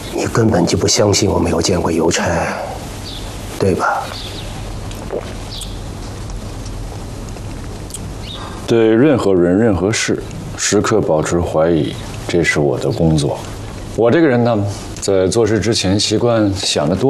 你根本就不相信我没有见过邮差，对吧？ 对任何人、任何事，时刻保持怀疑，这是我的工作。我这个人呢，在做事之前习惯想得多。